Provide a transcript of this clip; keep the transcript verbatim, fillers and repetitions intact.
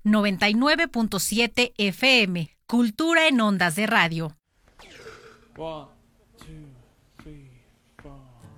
noventa y nueve punto siete F M. Cultura en ondas de radio. One, two, three, four.